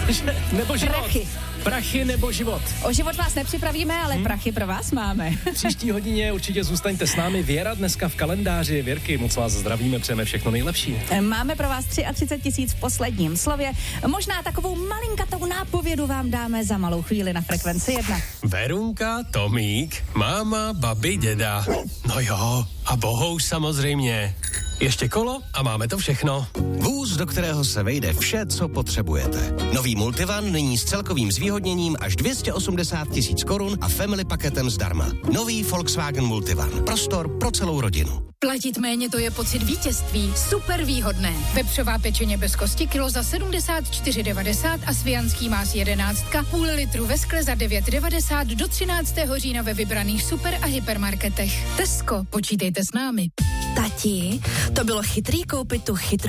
Nebo život. Prachy. Prachy nebo život. O život vás nepřipravíme, ale prachy pro vás máme. V příští hodině určitě zůstaňte s námi. Věra dneska v kalendáři. Věrky, moc vás zdravíme, přejeme všechno nejlepší. Máme pro vás 33 000 v posledním slově. Možná takovou malinkatou nápovědu vám dáme za malou chvíli na Frekvenci 1. Verunka, Tomík, máma, babi, děda. No jo, a Bohouš samozřejmě. Ještě kolo a máme to všechno. Vůz, do kterého se vejde vše, co potřebujete. Nový Multivan nyní s celkovým zvýhodněním až 280 000 korun a family paketem zdarma. Nový Volkswagen Multivan. Prostor pro celou rodinu. Platit méně, to je pocit vítězství. Super výhodné. Vepřová pečeně bez kosti kilo za 74,90 a svijanský más 11, půl litru ve skle za 9,90 do 13. října ve vybraných super a hypermarketech. Tesco, počítejte s námi. Tati, to bylo chytrý koupit tu chytrou